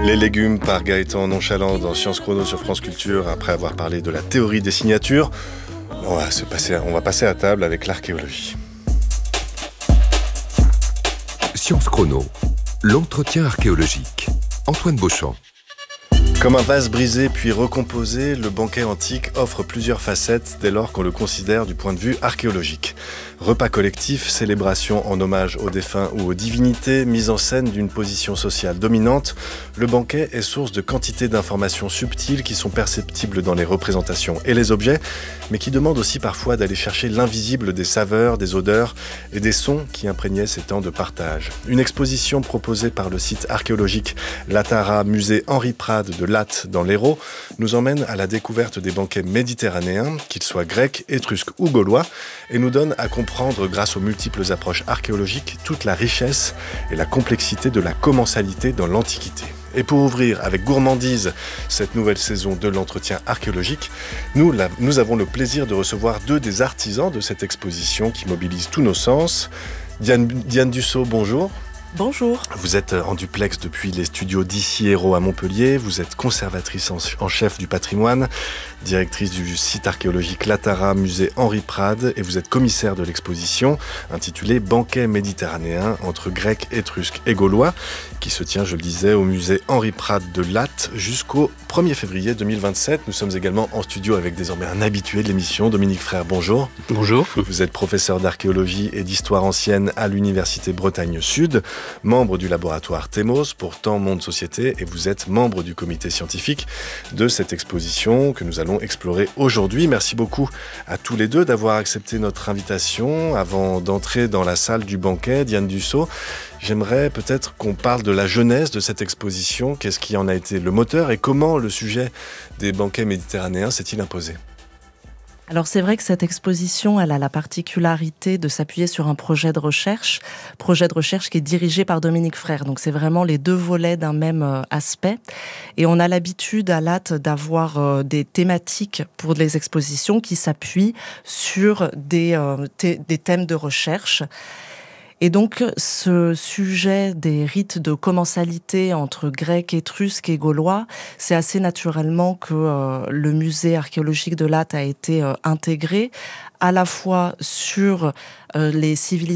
Les légumes par Gaëtan Nonchalant dans Sciences Chrono sur France Culture. Après avoir parlé de la théorie des signatures, on va passer à table avec l'archéologie. Sciences Chrono, l'entretien archéologique. Antoine Beauchamp. Comme un vase brisé puis recomposé, le banquet antique offre plusieurs facettes dès lors qu'on le considère du point de vue archéologique. Repas collectif, célébration en hommage aux défunts ou aux divinités, mise en scène d'une position sociale dominante, le banquet est source de quantité d'informations subtiles qui sont perceptibles dans les représentations et les objets, mais qui demandent aussi parfois d'aller chercher l'invisible des saveurs, des odeurs et des sons qui imprégnaient ces temps de partage. Une exposition proposée par le site archéologique Latara, musée Henri Prade de Latte dans l'Hérault, nous emmène à la découverte des banquets méditerranéens, qu'ils soient grecs, étrusques ou gaulois, et nous donne à comprendre, grâce aux multiples approches archéologiques, toute la richesse et la complexité de la commensalité dans l'Antiquité. Et pour ouvrir avec gourmandise cette nouvelle saison de l'entretien archéologique, nous avons le plaisir de recevoir deux des artisans de cette exposition qui mobilise tous nos sens. Diane Dussault, bonjour. Bonjour. Vous êtes en duplex depuis les studios d'Ici Hérault à Montpellier. Vous êtes conservatrice en chef du patrimoine, directrice du site archéologique Latara, musée Henri Prade, et vous êtes commissaire de l'exposition intitulée Banquet méditerranéen entre Grecs, Étrusques et Gaulois, qui se tient, je le disais, au musée Henri Prade de Latte jusqu'au 1er février 2027. Nous sommes également en studio avec désormais un habitué de l'émission, Dominique Frère, bonjour. Bonjour. Vous êtes professeur d'archéologie et d'histoire ancienne à l'Université Bretagne Sud, membre du laboratoire Thémos pour Temps, Monde, Société, et vous êtes membre du comité scientifique de cette exposition que nous allons explorer aujourd'hui. Merci beaucoup à tous les deux d'avoir accepté notre invitation. Avant d'entrer dans la salle du banquet, Diane Dussault, j'aimerais peut-être qu'on parle de la genèse de cette exposition. Qu'est-ce qui en a été le moteur et comment le sujet des banquets méditerranéens s'est-il imposé ? Alors c'est vrai que cette exposition, elle a la particularité de s'appuyer sur un projet de recherche qui est dirigé par Dominique Frère. Donc c'est vraiment les deux volets d'un même aspect. Et on a l'habitude à Latte d'avoir des thématiques pour les expositions qui s'appuient sur des thèmes de recherche. Et donc, ce sujet des rites de commensalité entre Grecs, Étrusques et Gaulois, c'est assez naturellement que le musée archéologique de Latte a été intégré à la fois sur les civilisations